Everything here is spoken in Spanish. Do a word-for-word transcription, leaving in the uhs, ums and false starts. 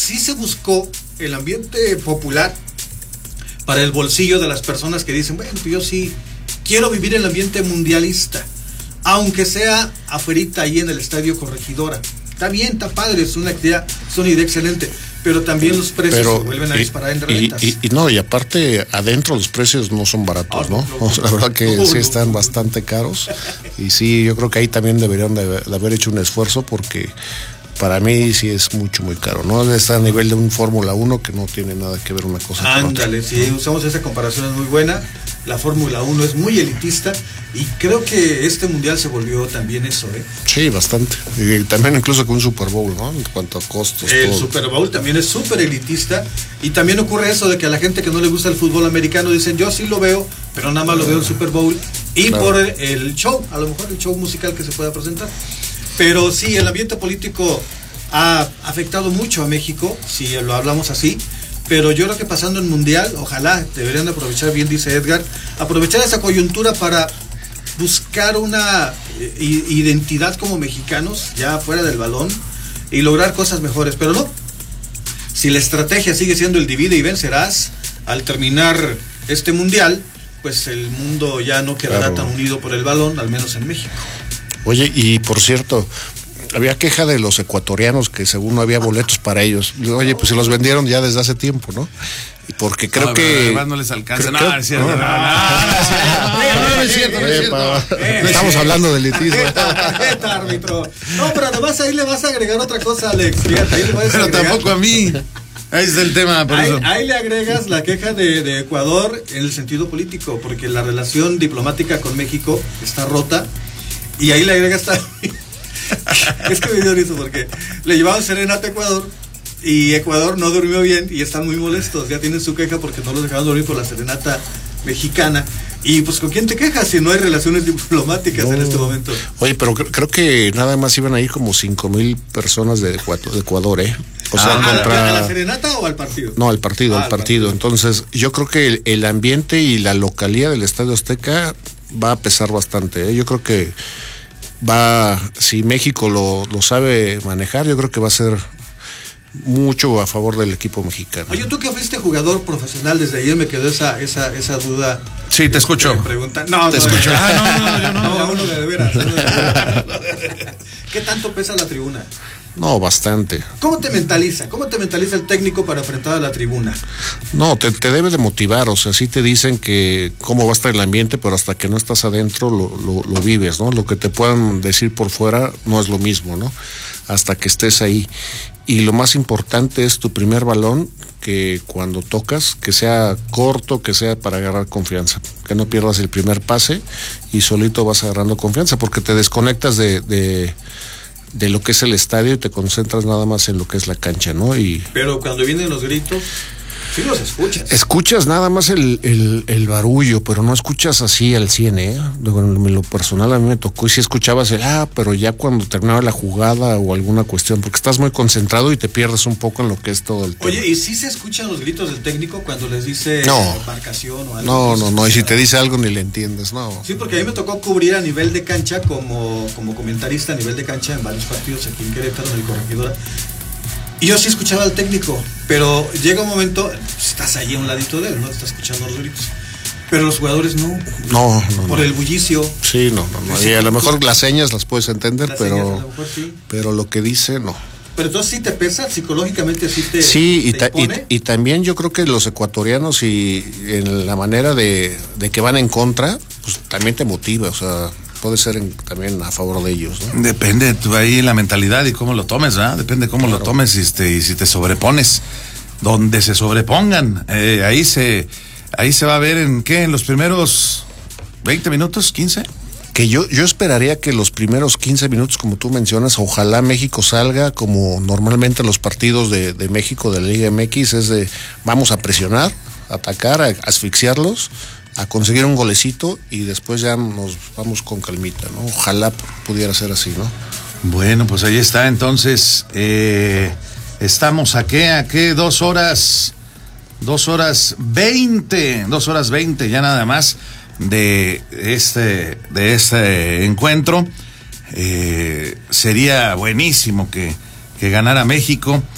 sí se buscó el ambiente popular para el bolsillo de las personas que dicen, bueno, pues yo sí quiero vivir el ambiente mundialista, aunque sea afuerita ahí en el Estadio Corregidora. Está bien, está padre, es una idea, es una idea excelente, pero también los precios pero, se vuelven a disparar en y, rentas. Y, y, y no, y aparte, adentro los precios no son baratos, ¿no? O sea, la verdad que sí están bastante caros, y sí, yo creo que ahí también deberían de, de haber hecho un esfuerzo, porque para mí sí es mucho, muy caro, ¿no? Está a nivel de un Fórmula uno que no tiene nada que ver una cosa con otra. Ándale, sí, usamos esa comparación, es muy buena. La Fórmula uno es muy elitista y creo que este mundial se volvió también eso, ¿eh? Sí, bastante. Y también incluso con un Super Bowl, ¿no? En cuanto a costos. El todo. Super Bowl también es súper elitista y también ocurre eso de que a la gente que no le gusta el fútbol americano dicen, yo sí lo veo, pero nada más lo veo en Super Bowl y claro, por el show, a lo mejor el show musical que se pueda presentar. Pero sí, el ambiente político ha afectado mucho a México, si lo hablamos así, pero yo creo que pasando el mundial, ojalá deberían aprovechar, bien dice Edgar, aprovechar esa coyuntura para buscar una eh, identidad como mexicanos, ya fuera del balón, y lograr cosas mejores, pero no, si la estrategia sigue siendo el divide y vencerás, al terminar este mundial, pues el mundo ya no quedará claro, tan unido por el balón, al menos en México. Oye, y por cierto, había queja de los ecuatorianos que según no había boletos para ellos. Oye, pues se los vendieron ya desde hace tiempo, ¿no? Porque creo no, que... Además no les alcanza. Creo, no, no es cierto. No, no, no, no es cierto, no es cierto. Estamos hablando de elitismo. árbitro. No, pero además ahí le vas a agregar otra cosa, Alex. Fíjate, ahí le vas a pero agregar... tampoco a mí. Ahí está el tema, por ahí, eso. Ahí le agregas la queja de, de Ecuador en el sentido político, porque la relación diplomática con México está rota. Y ahí le agregas también... es que me dio risa porque le llevaban serenata a Ecuador y Ecuador no durmió bien y están muy molestos, ya tienen su queja porque no los dejaban dormir por la serenata mexicana. Y pues ¿con quién te quejas si no hay relaciones diplomáticas no. en este momento? Oye, pero cre- creo que nada más iban a ir como cinco mil personas de Ecuador, de Ecuador, ¿eh? O sea, ah, contra... ¿a la serenata o al partido? No, al partido, ah, al partido. partido. Entonces, yo creo que el, el ambiente y la localidad del Estadio Azteca va a pesar bastante, ¿eh? Yo creo que va, si México lo, lo sabe manejar, yo creo que va a ser mucho a favor del equipo mexicano. Oye, tú que fuiste jugador profesional, desde ayer me quedó esa esa esa duda. Sí, te escucho. Pregunta. No, te no, escucho. No, ah, no, no, yo no. no, uno de veras. Uno de veras. ¿Qué tanto pesa la tribuna? No, bastante. ¿Cómo te mentaliza? ¿Cómo te mentaliza el técnico para enfrentar a la tribuna? No, te, te debe de motivar, o sea, sí te dicen que cómo va a estar el ambiente, pero hasta que no estás adentro lo, lo, lo vives, ¿no? Lo que te puedan decir por fuera no es lo mismo, ¿no? Hasta que estés ahí. Y lo más importante es tu primer balón, que cuando tocas, que sea corto, que sea para agarrar confianza, que no pierdas el primer pase y solito vas agarrando confianza, porque te desconectas de... de de lo que es el estadio y te concentras nada más en lo que es la cancha, ¿no? Y pero cuando vienen los gritos, sí los escuchas. Escuchas nada más el, el, el barullo, pero no escuchas así al cien, ¿eh? En lo personal a mí me tocó y sí escuchabas el ah, pero ya cuando terminaba la jugada o alguna cuestión, porque estás muy concentrado y te pierdes un poco en lo que es todo el tema. Oye, ¿y sí se escuchan los gritos del técnico cuando les dice no, embarcación o algo? No, no, no, y si te dice algo ni le entiendes, no. Sí, porque a mí me tocó cubrir a nivel de cancha como, como comentarista a nivel de cancha en varios partidos aquí en Querétaro, en el Corregidora. Y yo sí escuchaba al técnico, pero llega un momento, estás ahí a un ladito de él, ¿no? Estás escuchando los gritos. Pero los jugadores no. No, no. Por no. el bullicio. Sí, no, no, no. Y a lo mejor las señas las puedes entender, las pero. Señas, a lo mejor sí. Pero lo que dice, no. Pero entonces sí te pesa, psicológicamente sí te. Sí, y, te ta, y, y también yo creo que los ecuatorianos y en la manera de, de que van en contra, pues también te motiva, o sea. Puede ser en, también a favor de ellos, ¿no? Depende tú ahí la mentalidad y cómo lo tomes, ¿verdad? Depende cómo claro. lo tomes y, este, y si te sobrepones. Donde se sobrepongan, eh, ahí se ahí se va a ver en qué, en los primeros veinte minutos, quince. Que yo, yo esperaría que los primeros quince minutos, como tú mencionas, ojalá México salga como normalmente los partidos de, de México, de la Liga M X, es de vamos a presionar, atacar, a asfixiarlos, a conseguir un golecito y después ya nos vamos con calmita, ¿no? Ojalá pudiera ser así, ¿no? Bueno, pues ahí está, entonces, eh, estamos a qué, a qué, dos horas, dos horas veinte, dos horas veinte ya nada más de este, de este encuentro. Eh, sería buenísimo que, que ganara México.